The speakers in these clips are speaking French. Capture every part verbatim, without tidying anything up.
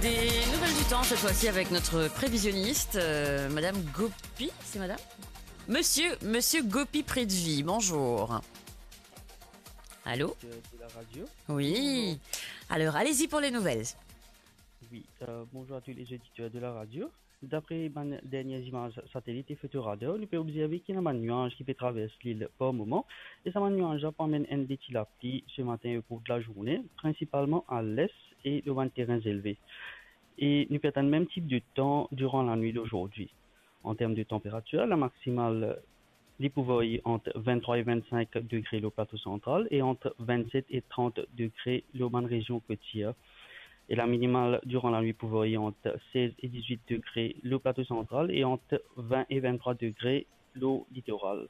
Des nouvelles du temps, cette fois-ci avec notre prévisionniste, euh, Madame Gopi, c'est Madame Monsieur, Monsieur Gopi Prédevie, bonjour. Allô de, de la radio. Oui. Alors, allez-y pour les nouvelles. Oui, euh, bonjour à tous les auditeurs de la radio. D'après les dernières images satellites et photos radar, nous pouvons observer qu'il y a un nuage qui peut traverser l'île par moment. Et ce nuage promène un petit la pluie ce matin au cours de la journée, principalement à l'est et devant les terrains élevés. Et nous perdons le même type de temps durant la nuit d'aujourd'hui. En termes de température, la maximale les pouvoir y entre vingt-trois et vingt-cinq degrés le plateau central et entre vingt-sept et trente degrés le bonne région côtière. Et la minimale durant la nuit pouvoir y entre seize et dix-huit degrés le plateau central et entre vingt et vingt-trois degrés le littoral.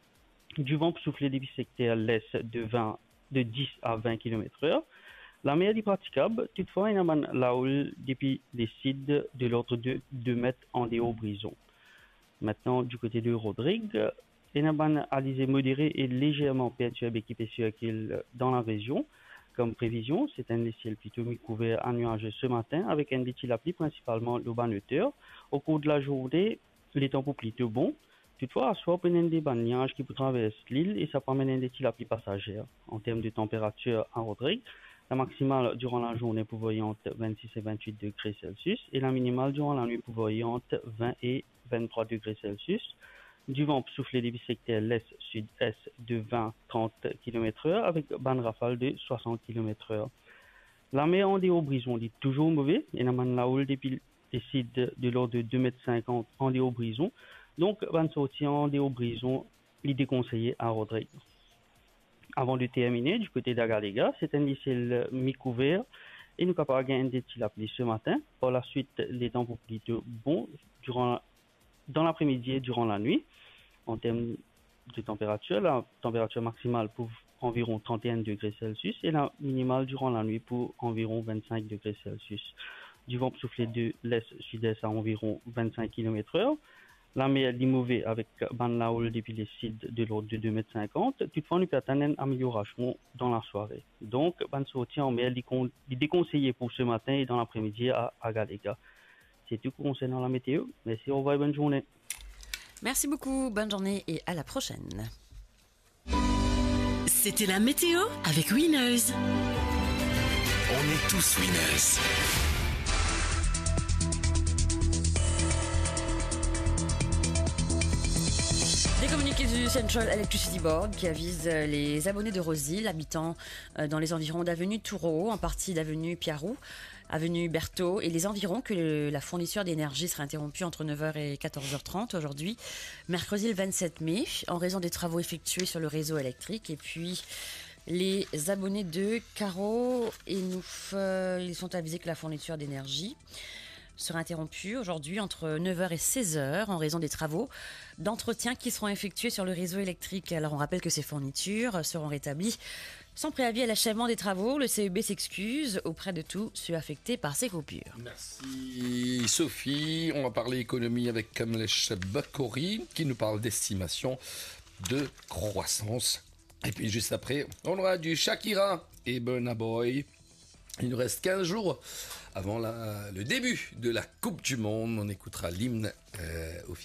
Du vent pour souffler des secteurs l'est de, vingt, de dix à vingt kilomètres heure. La mer est praticable, toutefois, il y a la houle depuis les sites de l'ordre de deux mètres en déhaut brison. Maintenant, du côté de Rodrigue, il y a une alizé modérée et légèrement perturbée qui peut circuler dans la région. Comme prévision, c'est un ciel plutôt mi-couvert à nuages ce matin avec un petit la pluie principalement le bas hauteur. Au cours de la journée, les temps pour plutôt bon. Toutefois, à soir, on a des bas nuages qui traversent l'île et ça permet un petit la pluie passagère. En termes de température à Rodrigue, la maximale durant la journée pouvait entre vingt-six et vingt-huit degrés Celsius et la minimale durant la nuit pouvait entre vingt et vingt-trois degrés Celsius. Du vent pour souffler des secteurs l'est-sud-est de vingt à trente kilomètres heure avec bande rafale de soixante kilomètres heure. La mer en déhaut brison est toujours mauvais. Il y a une la houle depuis les sites de l'ordre de deux mètres cinquante en déhaut brison. Donc, van sortir en déhaut brison, il est déconseillé à Rodrigue. Avant de terminer, du côté d'Agalega, c'est un ciel mi-couvert et nous sommes capables de gagner des petits la pluie ce matin. Par la suite, les temps pour plutôt bons durant dans l'après-midi et durant la nuit. En termes de température, la température maximale pour environ trente et un degrés Celsius et la minimale durant la nuit pour environ vingt-cinq degrés Celsius. Du vent pour souffler de l'est-sud-est à environ vingt-cinq kilomètres heure. La mer est mauvais avec ban la houle depuis les sites de l'ordre de deux mètres cinquante. Toutefois, nous attendons une amélioration dans la soirée. Donc, ban sortie en mer est déconseillé pour ce matin et dans l'après-midi à Agalega. C'est tout concernant la météo. Merci, au revoir et bonne journée. Merci beaucoup, bonne journée et à la prochaine. C'était la météo avec Winners. On est tous winners. Des communiqués du Central Electricity Board qui avisent les abonnés de Rosil habitant dans les environs d'avenue Toureau, en partie d'avenue Piarou, avenue Berthaud et les environs que le, la fourniture d'énergie sera interrompue entre neuf heures et quatorze heures trente aujourd'hui, mercredi le vingt-sept mai, en raison des travaux effectués sur le réseau électrique. Et puis, les abonnés de Caro et Nouf, euh, ils sont avisés que la fourniture d'énergie sera interrompue aujourd'hui entre neuf heures et seize heures en raison des travaux d'entretien qui seront effectués sur le réseau électrique. Alors on rappelle que ces fournitures seront rétablies sans préavis à l'achèvement des travaux. Le C E B s'excuse auprès de tous ceux affectés par ces coupures. Merci Sophie. On va parler économie avec Kamlesh Bakori qui nous parle d'estimation de croissance. Et puis juste après, on aura du Shakira et Burna Boy. Il nous reste quinze jours avant la, le début de la Coupe du Monde. On écoutera l'hymne euh, officiel.